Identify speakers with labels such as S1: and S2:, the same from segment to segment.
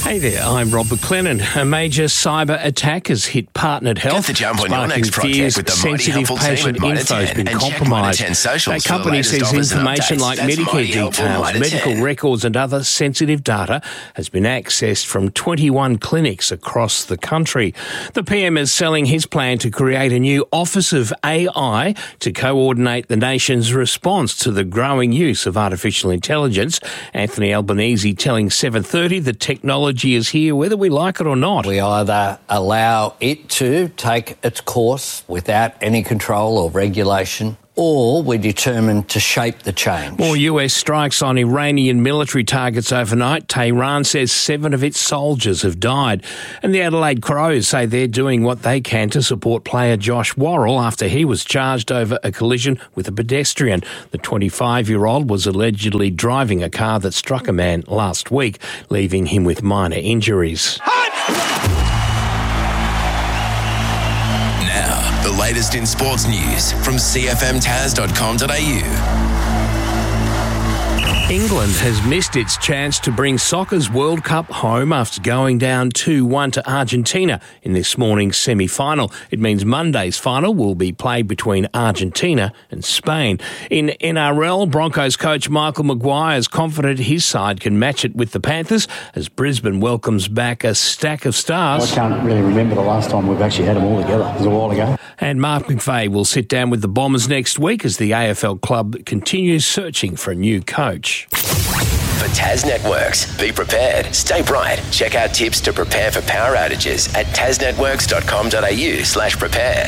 S1: Hey there, I'm Rob McLennan. A major cyber attack has hit Partnered Health.
S2: Get the jump on your next project with the Mighty Helpful team at Mitre 10
S1: has been
S2: and check
S1: compromised.
S2: Mitre 10 socials
S1: The company
S2: for the latest
S1: says
S2: offers and
S1: information
S2: updates.
S1: like
S2: That's
S1: Medicare
S2: Mighty Helpful
S1: details,
S2: Mitre
S1: medical
S2: 10.
S1: records and other sensitive data has been accessed from 21 clinics across the country. The PM is selling his plan to create a new Office of AI to coordinate the nation's response to the growing use of artificial intelligence. Anthony Albanese telling 7:30 the technology is here whether we like it or not.
S3: We either allow it to take its course without any control or regulation, or we're determined to shape the change.
S1: More US strikes on Iranian military targets overnight. Tehran says 7 of its soldiers have died. And the Adelaide Crows say they're doing what they can to support player Josh Worrell after he was charged over a collision with a pedestrian. The 25-year-old was allegedly driving a car that struck a man last week, leaving him with minor injuries.
S2: Now, the latest in sports news from cfmtaz.com.au.
S1: England has missed its chance to bring soccer's World Cup home after going down 2-1 to Argentina in this morning's semi-final. It means Monday's final will be played between Argentina and Spain. In NRL, Broncos coach Michael Maguire is confident his side can match it with the Panthers as Brisbane welcomes back a stack of stars.
S4: I can't really remember the last time we've actually had them all together. It was a while ago.
S1: And Mark McVeigh will sit down with the Bombers next week as the AFL club continues searching for a new coach.
S2: For Tas Networks, be prepared, stay bright. Check out tips to prepare for power outages at tasnetworks.com.au/prepare.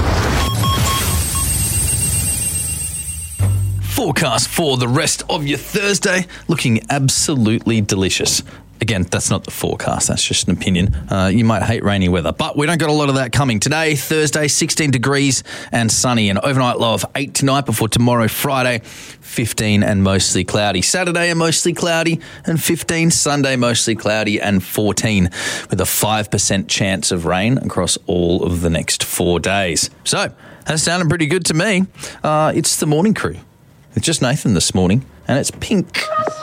S5: Forecast for the rest of your Thursday, looking absolutely delicious. Again, that's not the forecast, that's just an opinion. You might hate rainy weather, but we don't got a lot of that coming. Today, Thursday, 16 degrees and sunny. An overnight low of 8 tonight before tomorrow, Friday, 15 and mostly cloudy. Saturday, mostly cloudy and 15. Sunday, mostly cloudy and 14, with a 5% chance of rain across all of the next 4 days. So, that's sounding pretty good to me. It's the morning crew. It's just Nathan this morning, and it's pink.